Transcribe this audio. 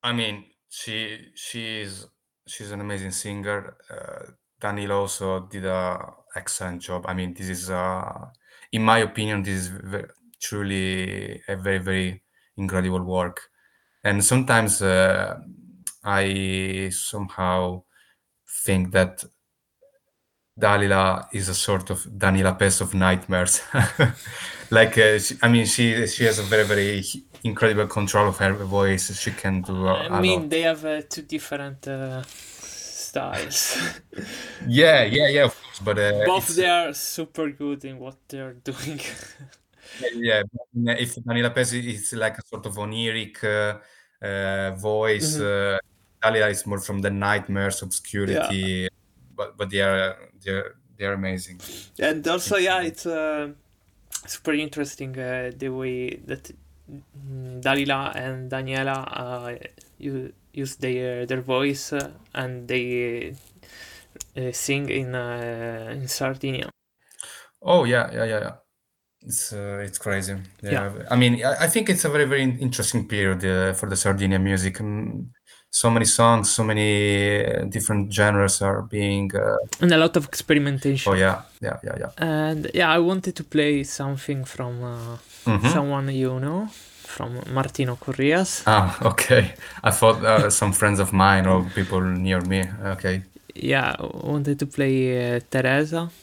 I mean, she's an amazing singer. Danilo also did a excellent job. I mean, this is, in my opinion, this is truly a very, very incredible work. And sometimes I somehow think that Dalila is a sort of Daniela Pes of nightmares. Like, I mean, she has a very, very incredible control of her voice. She can do I a mean, lot. they have two different styles. Yeah, yeah, yeah, of course. But Both it's they are super good in what they're doing. yeah. If Daniela Pes is like a sort of oniric voice, Mhm. Dalila is more from the nightmares, Yeah, obscurity. But they are amazing. and also yeah, Incredible. it's super interesting the way that Dalila and Daniela use their voice and they sing in Sardinia. Oh yeah, yeah, yeah, yeah. It's crazy. Yeah, Yeah, I mean, I think it's a very, very interesting period for the Sardinia music. So many songs, so many different genres are being. and a lot of Oh experimentation. yeah, yeah, yeah, yeah. And yeah, I wanted to play something from Hmm. someone you know, from Martino Corrias. Ah, okay. I thought some friends of mine or people near me. Okay. Yeah, I wanted to play Teresa.